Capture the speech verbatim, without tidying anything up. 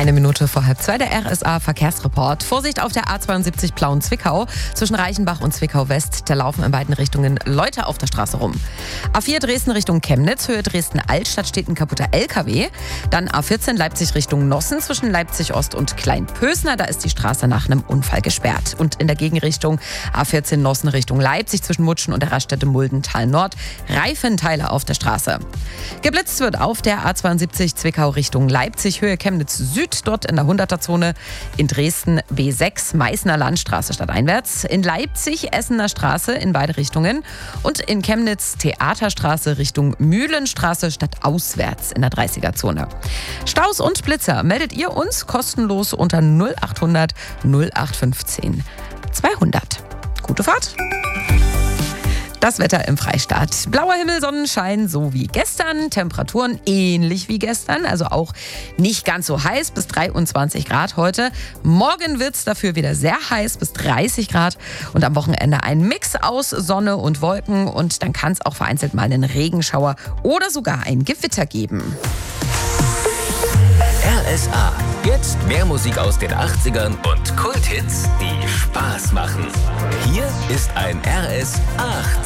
Eine Minute vor halb zwei, der R S A-Verkehrsreport. Vorsicht auf der A zweiundsiebzig Plauen-Zwickau. Zwischen Reichenbach und Zwickau-West, da laufen in beiden Richtungen Leute auf der Straße rum. A vier Dresden Richtung Chemnitz, Höhe Dresden-Altstadt steht ein kaputter L K W. Dann A vierzehn Leipzig Richtung Nossen, zwischen Leipzig-Ost und Kleinpösner, da ist die Straße nach einem Unfall gesperrt. Und in der Gegenrichtung A vierzehn Nossen Richtung Leipzig, zwischen Mutschen und der Raststätte Muldental-Nord, Reifenteile auf der Straße. Geblitzt wird auf der A zweiundsiebzig Zwickau Richtung Leipzig, Höhe Chemnitz Süd, dort in der hunderter-Zone. In Dresden B sechs, Meißner Landstraße stadteinwärts. In Leipzig Essener Straße in beide Richtungen. Und in Chemnitz Theaterstraße Richtung Mühlenstraße stadtauswärts in der dreißiger-Zone. Staus und Blitzer meldet ihr uns kostenlos unter null achthundert null acht fünfzehn zweihundert. Gute Fahrt! Das Wetter im Freistaat. Blauer Himmel, Sonnenschein, so wie gestern. Temperaturen ähnlich wie gestern, also auch nicht ganz so heiß, bis dreiundzwanzig Grad heute. Morgen wird es dafür wieder sehr heiß, bis dreißig Grad. Und am Wochenende ein Mix aus Sonne und Wolken. Und dann kann es auch vereinzelt mal einen Regenschauer oder sogar ein Gewitter geben. R S A. Jetzt mehr Musik aus den achtzigern und Kulthits, die Spaß machen. Hier ist ein R S A.